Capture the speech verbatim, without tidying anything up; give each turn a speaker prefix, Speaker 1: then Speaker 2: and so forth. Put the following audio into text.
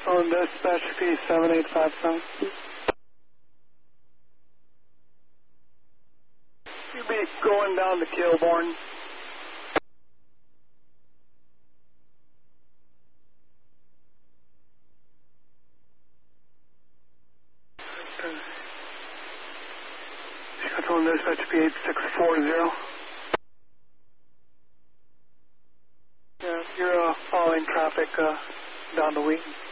Speaker 1: On dispatch P seven eight five seven. You'll be going down to Kilbourne. On dispatch P eight six four zero. Yeah, you're uh, following traffic uh, down to Wheaton.